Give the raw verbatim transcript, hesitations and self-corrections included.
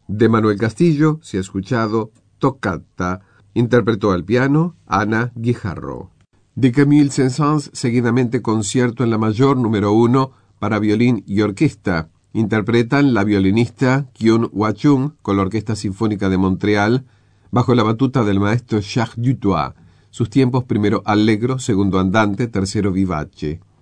De Manuel Castillo se ha escuchado Toccata. Interpretó al piano Ana Guijarro. De Camille Saint-Saëns, seguidamente concierto en la mayor número uno para violín y orquesta. Interpretan la violinista Kyun Hwa-chung con la Orquesta Sinfónica de Montreal, bajo la batuta del maestro Jacques Dutoit. Sus tiempos: primero allegro, segundo andante, tercero vivace.